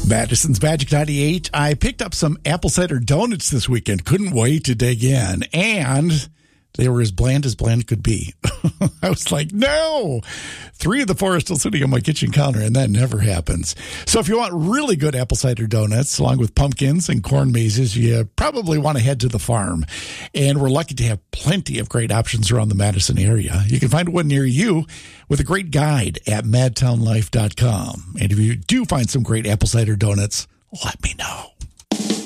Madison's Magic 98. I picked up some apple cider donuts this weekend. Couldn't wait to dig in. And they were as bland could be. I was like, no. 3 of the 4 are still sitting on my kitchen counter, and that never happens. So if you want really good apple cider donuts, along with pumpkins and corn mazes, you probably want to head to the farm. And we're lucky to have plenty of great options around the Madison area. You can find one near you with a great guide at madtownlife.com. And if you do find some great apple cider donuts, let me know.